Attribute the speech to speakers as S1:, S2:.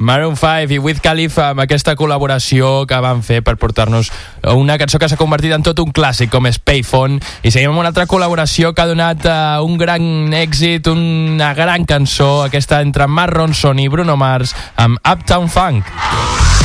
S1: Maroon 5 i Wiz Khalifa amb aquesta col·laboració que van fer per portar-nos una cançó que s'ha convertit en tot un clàssic com és Payphone, i seguim amb una altra col·laboració que ha donat un gran èxit, una gran cançó, aquesta entre Mark Ronson i Bruno Mars amb Uptown Funk.